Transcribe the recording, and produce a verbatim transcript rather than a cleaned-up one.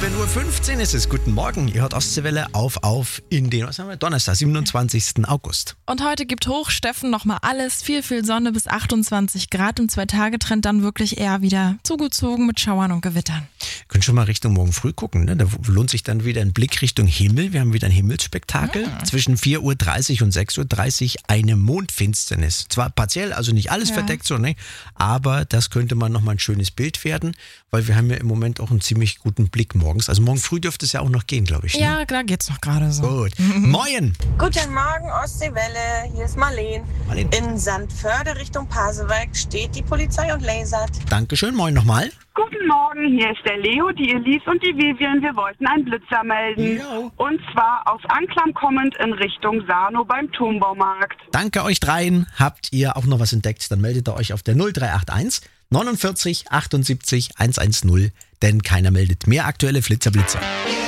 sieben Uhr fünfzehn ist es. Guten Morgen. Ihr hört Ostseewelle auf auf in den, was haben wir, Donnerstag, siebenundzwanzigsten August. Und heute gibt hoch Steffen nochmal alles. Viel, viel Sonne bis achtundzwanzig Grad. Im Zwei-Tage-Trend dann wirklich eher wieder zugezogen mit Schauern und Gewittern. Ihr könnt schon mal Richtung morgen früh gucken. Ne? Da lohnt sich dann wieder ein Blick Richtung Himmel. Wir haben wieder ein Himmelsspektakel. Ja. Zwischen vier Uhr dreißig und sechs Uhr dreißig eine Mondfinsternis. Zwar partiell, also nicht alles ja. verdeckt, so, ne? Aber das könnte mal nochmal ein schönes Bild werden, weil wir haben ja im Moment auch einen ziemlich guten Blick morgens. Also morgen früh dürfte es ja auch noch gehen, glaube ich. Ne? Ja, klar geht's noch gerade so. Gut. Moin! Guten Morgen, Ostseewelle. Hier ist Marleen. Marleen. In Sandförde Richtung Pasewalk steht die Polizei und lasert. Dankeschön, moin nochmal. Guten Morgen, hier ist der Leo, die Elise und die Vivian. Wir wollten einen Blitzer melden. Ja. Und zwar aus Anklam kommend in Richtung Sarnow beim Turmbaumarkt. Danke euch dreien. Habt ihr auch noch was entdeckt, dann meldet ihr euch auf der null drei acht eins neunundvierzig achtundsiebzig hundertzehn, denn keiner meldet mehr aktuelle Flitzer Blitzer.